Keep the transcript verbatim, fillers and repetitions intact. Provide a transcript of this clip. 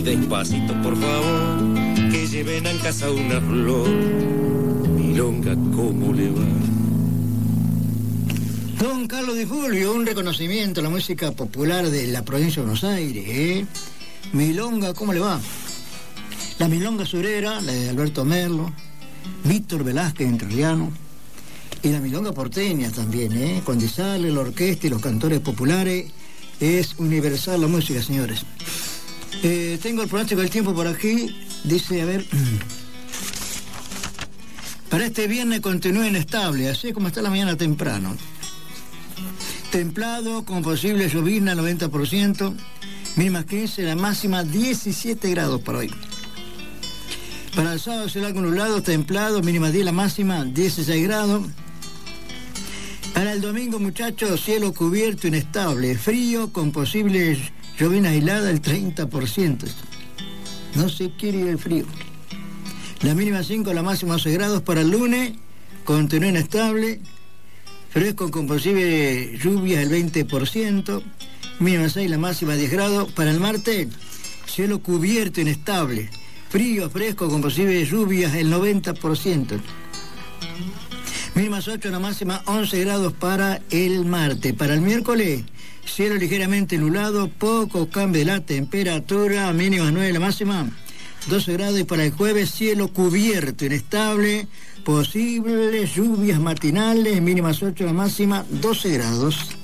Despacito, por favor, que lleven a casa una flor. Milonga, ¿cómo le va? Don Carlos Di Fulvio, un reconocimiento a la música popular de la provincia de Buenos Aires, ¿eh? Milonga, ¿cómo le va? La milonga surera, la de Alberto Merlo, Víctor Velázquez Entrerriano, y la milonga porteña también, ¿eh? Cuando sale la orquesta y los cantores populares, es universal la música, señores. Eh, tengo el pronóstico del tiempo por aquí, dice, a ver... Para este viernes continúa inestable, así como está la mañana temprano. Templado, con posible llovizna, noventa por ciento, mínima quince, la máxima diecisiete grados para hoy. Para el sábado será algo nublado, templado, mínima diez, la máxima dieciséis grados. Para el domingo, muchachos, cielo cubierto, inestable, frío, con posible llovizna aislada, el treinta por ciento. No se quiere ir el frío. La mínima cinco, la máxima doce grados. Para el lunes, continúa inestable, fresco con posible lluvias el veinte por ciento, mínima seis, la máxima diez grados. Para el martes, cielo cubierto, inestable, frío, fresco con posibles lluvias el noventa por ciento. Mínimas ocho, la máxima once grados para el martes. Para el miércoles, cielo ligeramente nublado, poco cambio de la temperatura, mínima nueve, la máxima doce grados. Y para el jueves, cielo cubierto, inestable, posibles lluvias matinales, mínimas ocho, la máxima doce grados.